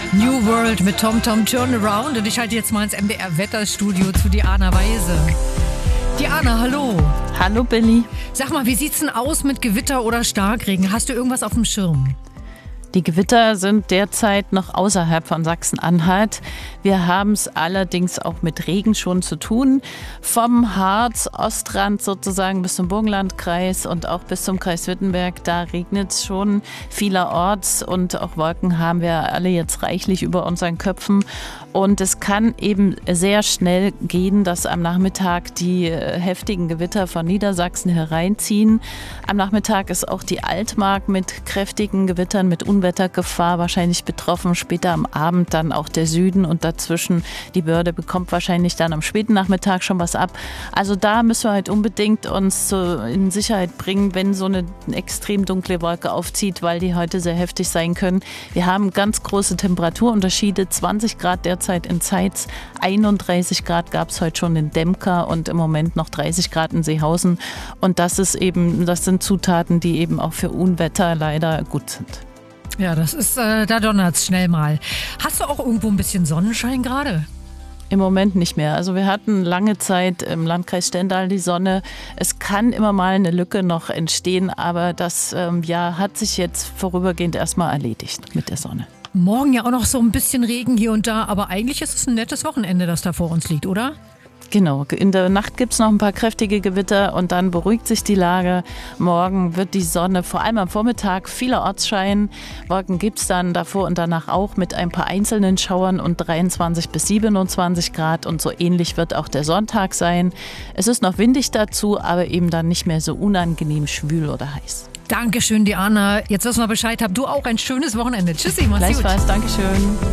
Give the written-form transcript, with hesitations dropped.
New World mit Tom Tom Turnaround und ich halte jetzt mal ins MDR-Wetterstudio zu Diana Weise. Diana, hallo. Hallo Billy. Sag mal, wie sieht's denn aus mit Gewitter oder Starkregen? Hast du irgendwas auf dem Schirm? Die Gewitter sind derzeit noch außerhalb von Sachsen-Anhalt. Wir haben es allerdings auch mit Regen schon zu tun. Vom Harz, Ostrand sozusagen bis zum Burgenlandkreis und auch bis zum Kreis Wittenberg, da regnet es schon vielerorts und auch Wolken haben wir alle jetzt reichlich über unseren Köpfen. Und es kann eben sehr schnell gehen, dass am Nachmittag die heftigen Gewitter von Niedersachsen hereinziehen. Am Nachmittag ist auch die Altmark mit kräftigen Gewittern, mit Unwettergefahr wahrscheinlich betroffen. Später am Abend dann auch der Süden und dazwischen die Börde bekommt wahrscheinlich dann am späten Nachmittag schon was ab. Also da müssen wir halt unbedingt uns in Sicherheit bringen, wenn so eine extrem dunkle Wolke aufzieht, weil die heute sehr heftig sein können. Wir haben ganz große Temperaturunterschiede, 20 Grad derzeit in Zeitz, 31 Grad gab es heute schon in Demker und im Moment noch 30 Grad in Seehausen. Und das sind Zutaten, die eben auch für Unwetter leider gut sind. Ja, da donnert's schnell mal. Hast du auch irgendwo ein bisschen Sonnenschein gerade? Im Moment nicht mehr. Also wir hatten lange Zeit im Landkreis Stendal die Sonne. Es kann immer mal eine Lücke noch entstehen, aber das hat sich jetzt vorübergehend erstmal erledigt mit der Sonne. Morgen ja auch noch so ein bisschen Regen hier und da, aber eigentlich ist es ein nettes Wochenende, das da vor uns liegt, oder? Genau, in der Nacht gibt es noch ein paar kräftige Gewitter und dann beruhigt sich die Lage. Morgen wird die Sonne vor allem am Vormittag vielerorts scheinen. Wolken gibt es dann davor und danach auch mit ein paar einzelnen Schauern und 23 bis 27 Grad und so ähnlich wird auch der Sonntag sein. Es ist noch windig dazu, aber eben dann nicht mehr so unangenehm schwül oder heiß. Dankeschön, Diana. Jetzt wissen wir Bescheid. Hab du auch ein schönes Wochenende. Tschüssi, mach's gut. Gleichfalls, Dankeschön.